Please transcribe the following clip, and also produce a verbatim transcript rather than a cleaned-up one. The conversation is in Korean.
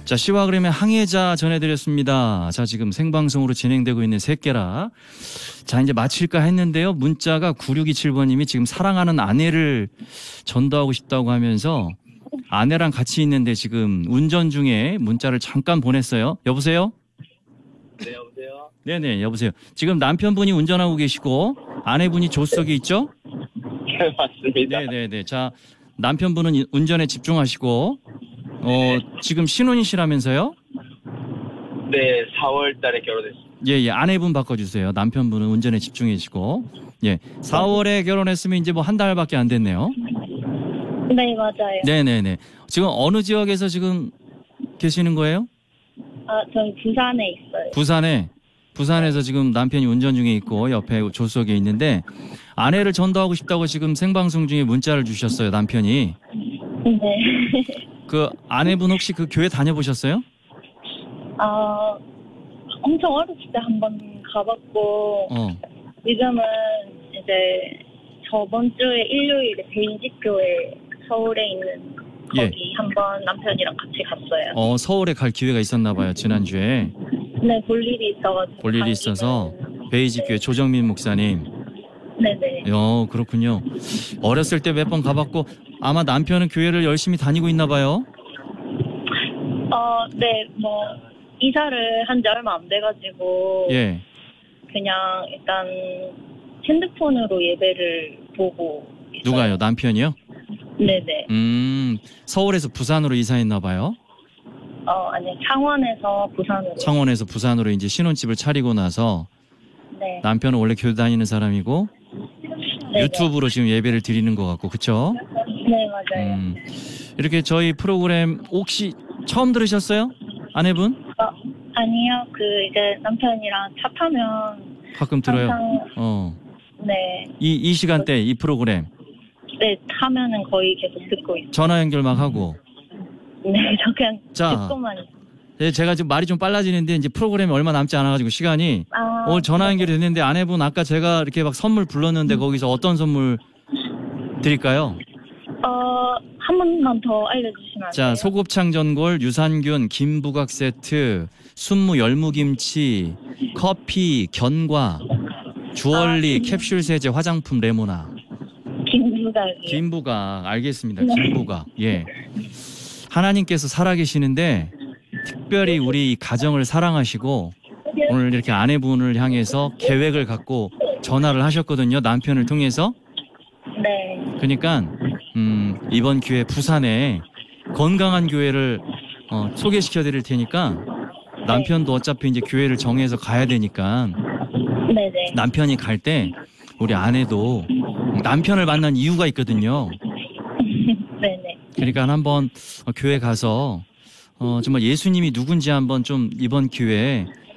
자, 시와 그림의 항해자 전해드렸습니다. 자, 지금 생방송으로 진행되고 있는 새끼라. 자, 이제 마칠까 했는데요. 문자가 구육이칠 번님이 지금 사랑하는 아내를 전도하고 싶다고 하면서 아내랑 같이 있는데 지금 운전 중에 문자를 잠깐 보냈어요. 여보세요? 네, 여보세요? 네네, 여보세요. 지금 남편분이 운전하고 계시고 아내분이 조수석에 있죠? 네, 맞습니다. 네네네. 자, 남편분은 이- 운전에 집중하시고 어, 지금 신혼이시라면서요? 네, 사월 달에 결혼했습니다. 예, 예. 아내분 바꿔주세요. 남편분은 운전에 집중해주시고. 예. 사월에 결혼했으면 이제 뭐 한 달밖에 안 됐네요. 네, 맞아요. 네네네. 지금 어느 지역에서 지금 계시는 거예요? 아, 저는 부산에 있어요. 부산에. 부산에서 지금 남편이 운전 중에 있고 옆에 조수석에 있는데 아내를 전도하고 싶다고 지금 생방송 중에 문자를 주셨어요. 남편이. 네. 그 아내분 혹시 그 교회 다녀보셨어요? 아, 엄청 어렸을 때 한 번 가봤고, 어. 지금은 이제 저번 주에 일요일에 베이직교회 서울에 있는 거기 예. 한번 남편이랑 같이 갔어요. 어, 서울에 갈 기회가 있었나 봐요. 지난주에. 네, 볼 일이 있어가지고. 볼 일이 가기는- 있어서 베이직 교회 조정민 목사님. 네네. 어, 그렇군요. 어렸을 때 몇 번 가봤고 아마 남편은 교회를 열심히 다니고 있나 봐요. 어, 네, 뭐, 이사를 한 지 얼마 안 돼가지고. 예. 그냥 일단 핸드폰으로 예배를 보고. 있어요. 누가요? 남편이요? 네네. 음, 서울에서 부산으로 이사했나 봐요. 어, 아니, 창원에서 부산으로. 창원에서 부산으로 이제 신혼집을 차리고 나서 네. 남편은 원래 교회 다니는 사람이고 네네. 유튜브로 지금 예배를 드리는 것 같고, 그쵸? 네, 맞아요. 음, 이렇게 저희 프로그램 혹시 처음 들으셨어요? 아내분? 어, 아니요. 그, 이제 남편이랑 차 타면. 가끔 들어요. 항상, 어, 네. 이, 이 시간대 이 프로그램 네, 타면은 거의 계속 듣고 있어요. 전화 연결 막 하고. 네, 저 그냥 자. 듣고만 있어요. 예, 제가 지금 말이 좀 빨라지는데 이제 프로그램이 얼마 남지 않아가지고 시간이 아, 오늘 전화 연결이 됐는데 아내분 아까 제가 이렇게 막 선물 불렀는데 거기서 어떤 선물 드릴까요? 어, 한 번만 더 알려주시면 안 자, 돼요? 소곱창 전골, 유산균, 김부각 세트, 순무 열무김치, 커피, 견과, 주얼리, 아, 캡슐 세제, 화장품, 레모나. 김부각이. 김부각, 알겠습니다. 네. 김부각. 예. 하나님께서 살아계시는데 특별히 우리 이 가정을 사랑하시고 오늘 이렇게 아내분을 향해서 계획을 갖고 전화를 하셨거든요. 남편을 통해서. 네. 그러니까 음, 이번 기회에 부산에 건강한 교회를 어, 소개시켜 드릴 테니까 남편도 어차피 이제 교회를 정해서 가야 되니까 네네. 남편이 갈 때 우리 아내도 남편을 만난 이유가 있거든요. 네네. 그러니까 한번 어, 교회 가서 어, 정말 예수님이 누군지 한번 좀 이번 기회에